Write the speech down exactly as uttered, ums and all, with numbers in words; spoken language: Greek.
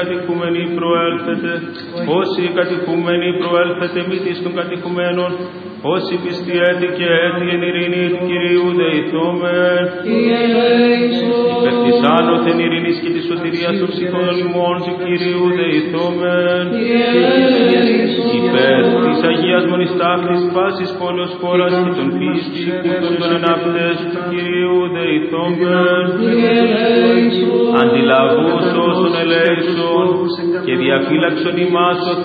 κατοικούμενοι προέλθετε, όσοι κατοικούμενοι προέλθετε μύτης των κατοικουμένων, όσοι πιστοί έτη και έτη εν ειρήνη του Κυρίου δεηθόμεν. Υπέρ της άνωθεν ειρήνης και της σωτηρίας των ψυχών ημών του Κυρίου δεηθόμεν. Υπέρ της Αγίας Μονής Τάφης πάσης πόλεως χώρας και των ποιής ψυχούτων των εναυτές του Κυρίου δεηθόμεν. Αντιλαβούς όσων ελέησον και διαφύλαξον ημάς